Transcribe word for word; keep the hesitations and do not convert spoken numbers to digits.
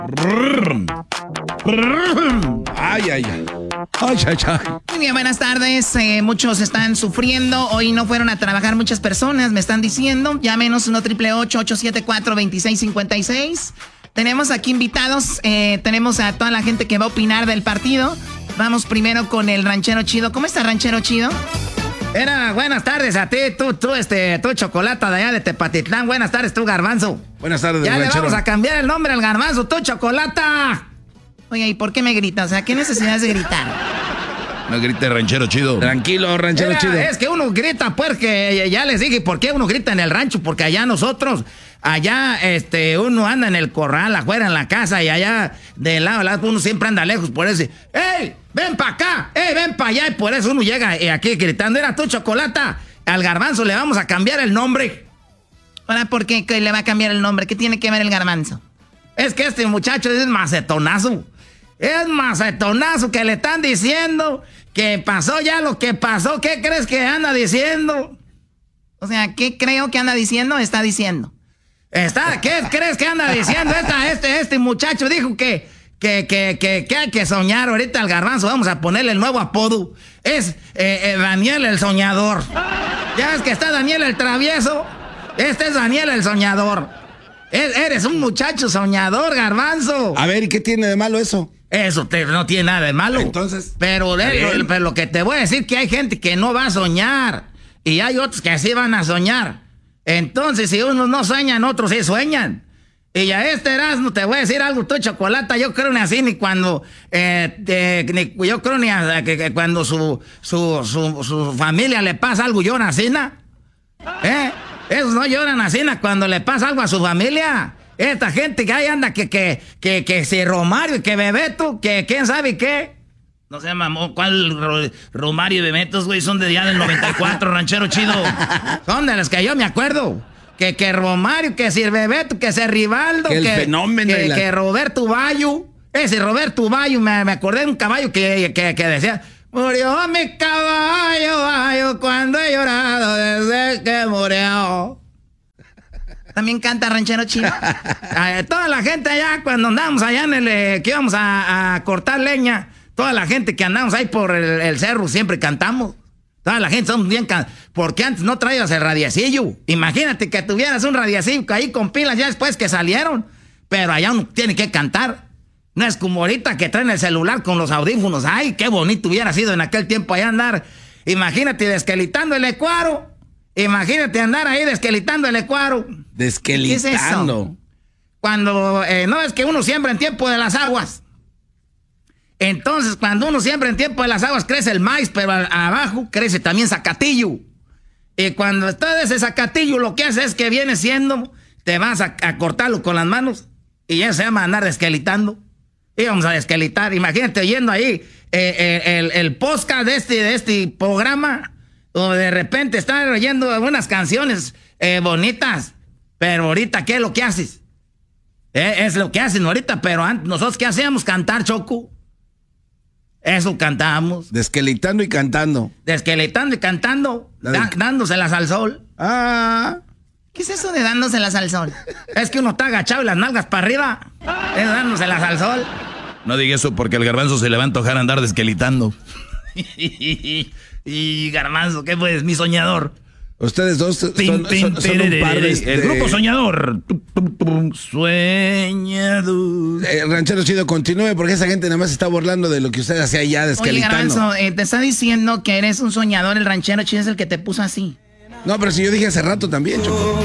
Ay, ay, ay. Ay, ay, ay. Muy bien, buenas tardes. Eh, muchos están sufriendo. Hoy no fueron a trabajar muchas personas, me están diciendo. Llámenos uno triple ocho, ocho siete cuatro, dos seis cinco seis. Tenemos aquí invitados. Eh, tenemos a toda la gente que va a opinar del partido. Vamos primero con el ranchero chido. ¿Cómo está, ranchero chido? Era, buenas tardes a ti, tú, tú, este, tú, Chocolata de allá de Tepatitlán. Buenas tardes, tú, Garbanzo. Buenas tardes, Ya ranchero. le vamos a cambiar el nombre al Garbanzo, tú, Chocolata. Oye, ¿y por qué me gritas? O sea, ¿qué necesidad es de gritar? No grite, ranchero chido. Tranquilo, ranchero Era, chido. Es que uno grita, pues, que ya les dije, ¿por qué uno grita en el rancho? Porque allá nosotros, allá, este, uno anda en el corral, afuera en la casa, y allá, de lado a lado, uno siempre anda lejos, por eso, ¡ey, ven para acá! ¡Ey, ven para allá! Y por eso uno llega eh, aquí gritando, era tú, Chocolata, al Garbanzo le vamos a cambiar el nombre. Ahora, ¿por qué que le va a cambiar el nombre? ¿Qué tiene que ver el Garbanzo? Es que este muchacho es macetonazo. Es macetonazo que le están diciendo que pasó ya lo que pasó. ¿Qué crees que anda diciendo? O sea, ¿qué creo que anda diciendo? Está diciendo. Está, ¿qué crees que anda diciendo? Esta, este, este muchacho dijo que, que, que, que, que hay que soñar ahorita al Garbanzo. Vamos a ponerle el nuevo apodo. Es eh, eh, Daniel el Soñador. Ya ves que está Daniel el Travieso. Este es Daniel el Soñador. Es, eres un muchacho soñador, Garbanzo. A ver, ¿y qué tiene de malo eso? Eso te, no tiene nada de malo. Entonces, pero, eh, lo, pero lo que te voy a decir que hay gente que no va a soñar. Y hay otros que sí van a soñar. Entonces, si unos no sueñan, otros sí sueñan. Y a este Erasmo te voy a decir algo, tú, Chocolata. Yo creo ni así, ni cuando... Eh, te, ni, yo creo ni a, que, que cuando su, su, su, su familia le pasa algo, lloran así, ¿no? ¿Eh? Esos no lloran así, ¿no? Cuando le pasa algo a su familia. Esta gente que ahí anda, que, que, que, que si Romario y que Bebeto, que quién sabe qué. No sé, mamón, ¿cuál Ro, Romario y Bebetos, güey? Son de día del noventa y cuatro, ranchero chido. Son de los que yo me acuerdo. Que, que Romario, que si Bebeto, que si Rivaldo, que, que, el fenómeno que, la... que Roberto Bayo. Ese Roberto Bayo, me, me acordé de un caballo que, que, que decía: murió mi caballo, Bayo, cuando he llorado desde que murió. ¿También canta ranchero chido? Toda la gente allá, cuando andamos allá en el... Eh, que íbamos a, a cortar leña, toda la gente que andamos ahí por el, el cerro siempre cantamos. Toda la gente somos bien can... Porque antes no traías el radiacillo. Imagínate que tuvieras un radiacillo ahí con pilas ya después que salieron. Pero allá uno tiene que cantar. No es como ahorita que traen el celular con los audífonos. Ay, qué bonito hubiera sido en aquel tiempo allá andar. Imagínate desquelitando el ecuaro. Imagínate andar ahí desquelitando el ecuaro. Desquelitando. ¿Qué es eso? Cuando, eh, no es que uno siembra en tiempo de las aguas. Entonces, cuando uno siembra en tiempo de las aguas, crece el maíz, pero a, abajo crece también zacatillo. Y cuando está ese zacatillo, lo que hace es que viene siendo, te vas a, a cortarlo con las manos, y ya se llama andar desquelitando. Íbamos a desquelitar. Imagínate oyendo ahí eh, eh, el, el podcast de este, de este programa, o de repente estar oyendo unas canciones eh, bonitas. Pero ahorita, ¿qué es lo que haces? Eh, es lo que hacen ahorita, pero antes, nosotros, ¿qué hacíamos? Cantar, Choco. Eso cantamos. Desquelitando y cantando. Desquelitando y cantando. La de... da, dándoselas al sol. Ah. ¿Qué es eso de dándoselas al sol? Es que uno está agachado y las nalgas para arriba. Es dándoselas al sol. No diga eso porque el Garbanzo se le va a antojar andar desquelitando. Y Garbanzo, ¿qué fue? Mi soñador. Ustedes dos son, Pin, pin, son, son un par de... El grupo Soñador. Sueñador. Eh, ranchero chido, continúe porque esa gente nada más está burlando de lo que usted hacía allá desquelitando. Oye, Garbanzo, eh, te está diciendo que eres un soñador, el ranchero chido es el que te puso así. No, pero si yo dije hace rato también, Choco.